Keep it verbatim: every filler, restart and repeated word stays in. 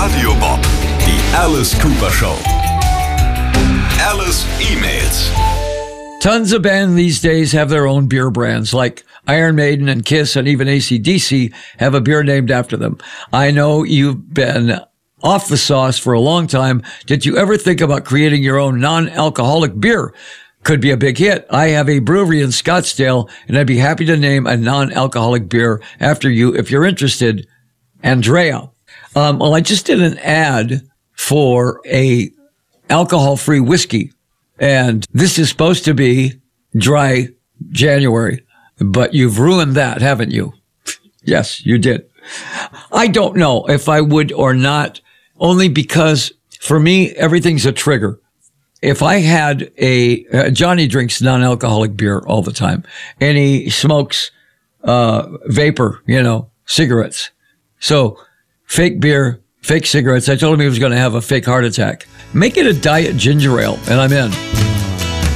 Radio Bob, die Alice Cooper Show. Alice emails. Tons of bands these days have their own beer brands, like Iron Maiden and Kiss and even A C D C have a beer named after them. I know you've been off the sauce for a long time. Did you ever think about creating your own non-alcoholic beer? Could be a big hit. I have a brewery in Scottsdale, and I'd be happy to name a non-alcoholic beer after you if you're interested. Andrea. Um, well, I just did an ad for a alcohol-free whiskey, and this is supposed to be dry January, but you've ruined that, haven't you? Yes, you did. I don't know if I would or not, only because for me, everything's a trigger. If I had a, uh, Johnny drinks non-alcoholic beer all the time, and he smokes, uh, vapor, you know, cigarettes. So fake beer, fake cigarettes. I told him he was going to have a fake heart attack. Make it a diet ginger ale, and I'm in.